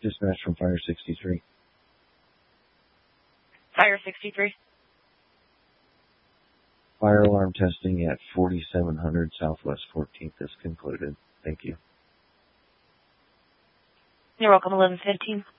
Dispatch from Fire 63. Fire 63. Fire alarm testing at 4700 Southwest 14th is concluded. Thank you. You're welcome, 1115.